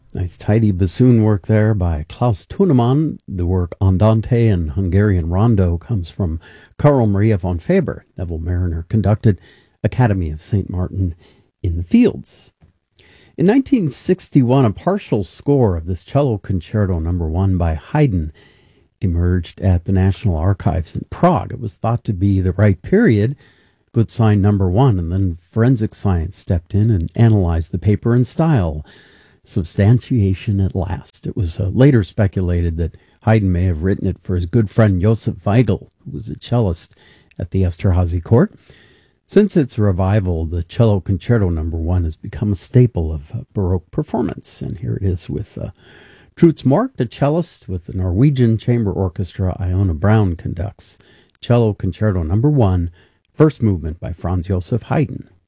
Nice tidy bassoon work there by Klaus Thunemann. The work Andante and Hungarian Rondo comes from Carl Maria von Faber. Neville Marriner conducted Academy of St. Martin in the Fields. In 1961, a partial score of this cello concerto number 1 by Haydn emerged at the National Archives in Prague. It was thought to be the right period, good sign number 1, and then forensic science stepped in and analyzed the paper and style. Substantiation at last. It was later speculated that Haydn may have written it for his good friend Josef Weigl, who was a cellist at the Esterházy court. Since its revival, the cello concerto number 1 has become a staple of Baroque performance, and here it is with Truls Mork, the cellist, with the Norwegian Chamber Orchestra. Iona Brown conducts cello concerto number 1, first movement by Franz Joseph Haydn.